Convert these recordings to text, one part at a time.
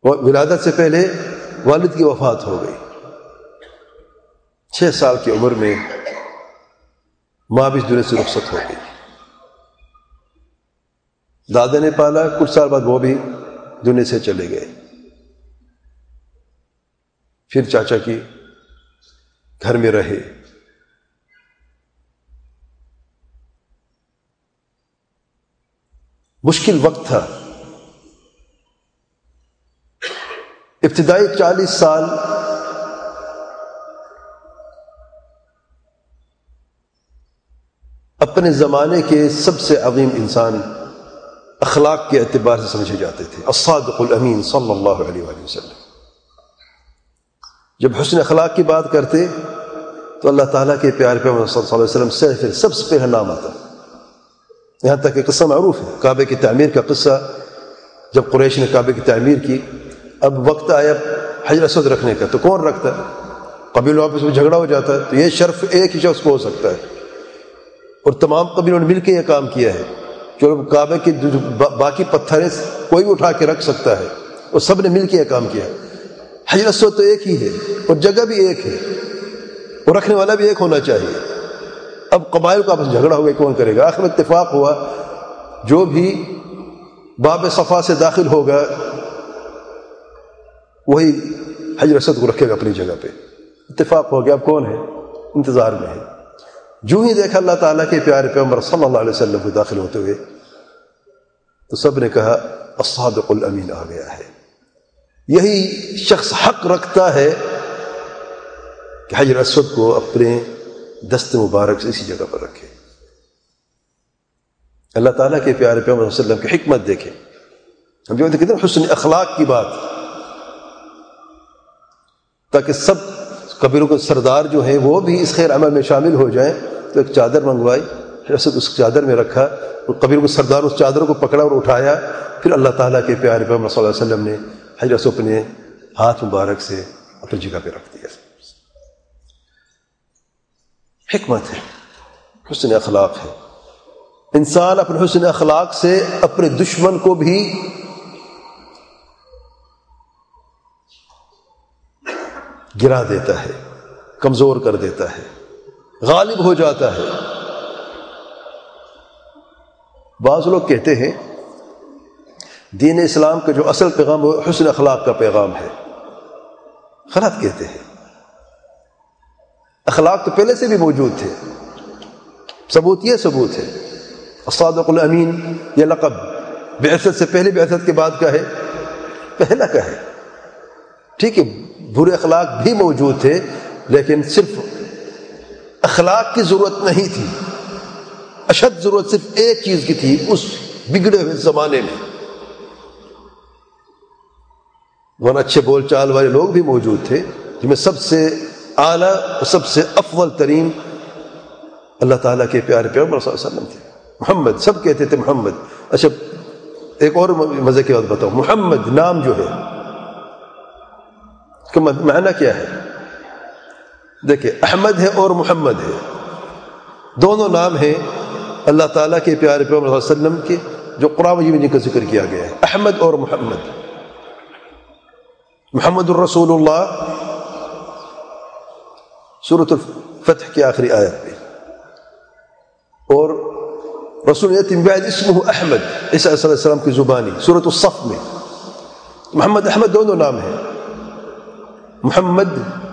ولادت سے پہلے والد کی وفات ہو گئی. 6 سال کی عمر میں ماں بھی اس دنیا سے رخصت ہو گئی. دادا نے پالا، کچھ سال بعد وہ بھی دنیا سے چلے گئے. پھر چاچا کی گھر میں رہے. مشکل وقت تھا. ابتدائی 40 سال اپنے زمانے کے سب سے عظیم انسان اخلاق کے اعتبار سے سمجھے جاتے تھے. الصادق الامین صلی اللہ علیہ وآلہ وسلم. جب حسن اخلاق کی بات کرتے تو اللہ تعالیٰ کے پیارے پیغمبر صلی اللہ علیہ وسلم سے سب سے پہلا نام آتا. یہاں تک کہ قصہ معروف ہے، کعبے کی تعمیر کا قصہ. جب قریش نے کعبے کی تعمیر کی، اب وقت آیا حجر اسود رکھنے کا، تو کون رکھتا ہے؟ قبیلوں آپس میں جھگڑا ہو جاتا ہے. تو یہ شرف ایک ہی شخص کو ہو سکتا ہے، اور تمام قبیلوں نے مل کے یہ کام کیا ہے. جو کعبے کے باقی پتھر کوئی بھی اٹھا کے رکھ سکتا ہے، اور سب نے مل کے یہ کام کیا. حجر اسود تو ایک ہی ہے، اور جگہ بھی ایک ہے، اور رکھنے والا بھی ایک ہونا چاہیے. اب قبائل کا آپس جھگڑا ہو گیا، کون کرے گا؟ آخر میں اتفاق ہوا، جو بھی باب صفا سے داخل ہوگا وہی حجر اسود کو رکھے گا اپنی جگہ پہ. اتفاق ہو گیا. اب کون ہے؟ انتظار میں ہے. جو ہی دیکھا اللہ تعالیٰ کے پیارے پیغمبر صلی اللہ علیہ وسلم کو داخل ہوتے ہوئے، تو سب نے کہا الصادق الامین آ گیا ہے. یہی شخص حق رکھتا ہے کہ حجر اسود کو اپنے دست مبارک سے اسی جگہ پر رکھے. اللہ تعالیٰ کے پیارے پیغمبر صلی اللہ علیہ وسلم کی حکمت دیکھیں. ہم جو کہتے ہیں حسن اخلاق کی بات، تاکہ سب قبیلوں کے سردار جو ہیں وہ بھی اس خیر عمل میں شامل ہو جائیں. تو ایک چادر منگوائی، اس چادر میں رکھا، اور قبیلوں کے سردار اس چادر کو پکڑا اور اٹھایا. پھر اللہ تعالیٰ کے پیارے پیغمبر صلی اللہ علیہ وسلم نے حجر اسود اپنے ہاتھ مبارک سے اپنی جگہ پہ رکھ دیا. حکمت ہے، حسن اخلاق ہے. انسان اپنے حسن اخلاق سے اپنے دشمن کو بھی گرا دیتا ہے، کمزور کر دیتا ہے، غالب ہو جاتا ہے. بعض لوگ کہتے ہیں دین اسلام کا جو اصل پیغام وہ حسن اخلاق کا پیغام ہے. غلط کہتے ہیں. اخلاق تو پہلے سے بھی موجود تھے. ثبوت ہے الصادق الامین. یہ لقب بعثت سے پہلے، بعثت کے بعد کا ہے؟ پہلا کا ہے. ٹھیک ہے، برے اخلاق بھی موجود تھے، لیکن صرف اخلاق کی ضرورت نہیں تھی. اشد ضرورت صرف ایک چیز کی تھی اس بگڑے ہوئے زمانے میں. ورنہ اچھے بول چال والے لوگ بھی موجود تھے، جن میں سب سے اعلیٰ اور سب سے افضل ترین اللہ تعالیٰ کے پیارے پیغمبر صلی اللہ علیہ وسلم تھے. محمد، سب کہتے تھے محمد. اچھا ایک اور مزے کی بات بتاؤ، محمد نام جو ہے اس کا معنی کیا ہے؟ دیکھیں، احمد ہے اور محمد ہے، دونوں نام ہیں اللہ تعالیٰ کے پیارے پیغمبر صلی اللہ علیہ وسلم کے جو قرآن مجید میں جن کا ذکر کیا گیا ہے. احمد اور محمد. محمد الرسول اللہ سورۃ الفتح کی آخری آیت پہ، اور رسول یأتی من بعد اسمہ احمد، عیسیٰ علیہ السلام کی زبانی سورۃ الصف میں. محمد احمد دونوں نام ہیں. محمد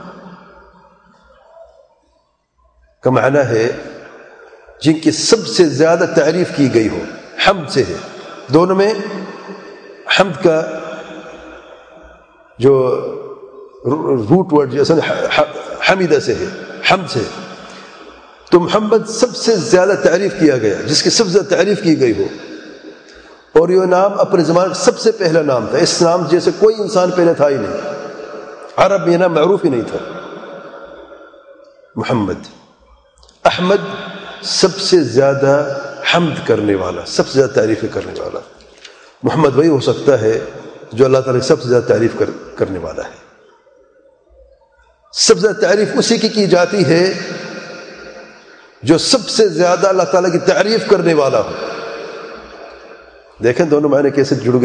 کا معنی ہے جن کی سب سے زیادہ تعریف کی گئی ہو، حمد سے ہے. دونوں میں حمد کا جو روٹ ورڈ جیسے حمیدہ سے ہے، حمد سے. تو محمد سب سے زیادہ تعریف کیا گیا، جس کی سب سے زیادہ تعریف کی گئی ہو. اور یہ نام اپنے زمانے کا سب سے پہلا نام تھا. اس نام جیسے کوئی انسان پہلے تھا ہی نہیں. عرب میں یہ نام معروف ہی نہیں تھا محمد. احمد سب سے زیادہ حمد کرنے والا، سب سے زیادہ تعریفیں کرنے والا. محمد وہی ہو سکتا ہے جو اللہ تعالیٰ کی سب سے زیادہ تعریف کرنے والا ہے. سب سے زیادہ تعریف اسی کی جاتی ہے جو سب سے زیادہ اللہ تعالیٰ کی تعریف کرنے والا ہو. دیکھیں دونوں معنی کیسے جڑ گئے.